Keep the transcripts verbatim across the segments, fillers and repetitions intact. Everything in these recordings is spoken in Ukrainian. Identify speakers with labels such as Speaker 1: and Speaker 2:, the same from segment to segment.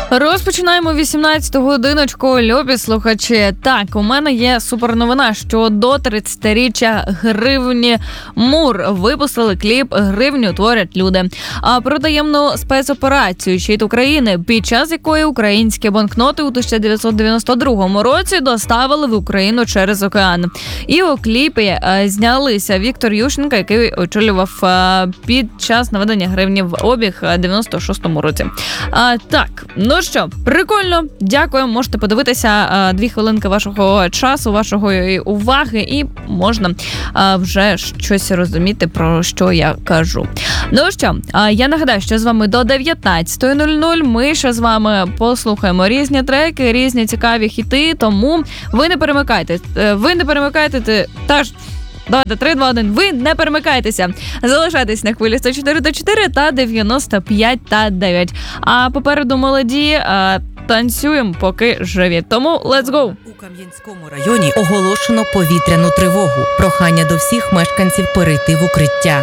Speaker 1: Розпочинаємо вісімнадцяту годиночку, любі слухачі. Так, у мене є суперновина, що до тридцятиріччя гривні МУР випустили кліп «Гривню творять люди». А про таємну спецоперацію «Щит України», під час якої українські банкноти у тисяча дев'ятсот дев'яносто другому році доставили в Україну через океан. І у кліпі е, знялися Віктор Ющенко, який очолював е, під час наведення гривні в обіг в дев'яносто шостому році. А, так, ну що, прикольно, дякую, можете подивитися а, дві хвилинки вашого часу, вашої уваги, і можна а, вже щось розуміти, про що я кажу. Ну що, а, я нагадаю, що з вами до дев'ятнадцятої нуль нуль, ми ще з вами послухаємо різні треки, різні цікаві хіти, тому ви не перемикайте, ви не перемикайте, та ж, давайте, три, два, один. Ви не перемикайтеся. Залишайтесь на хвилі сто чотири та чотири та дев'яносто п'ять та дев'ять. А попереду молоді, а, танцюємо, поки живі. Тому let's go!
Speaker 2: У Кам'янському районі оголошено повітряну тривогу. Прохання до всіх мешканців перейти в укриття.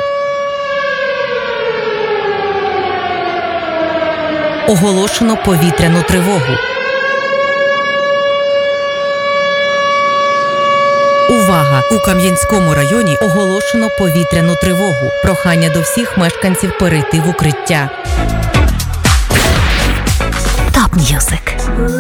Speaker 2: Оголошено повітряну тривогу. Увага! У Кам'янському районі оголошено повітряну тривогу. Прохання до всіх мешканців перейти в укриття. Топ М'юзик.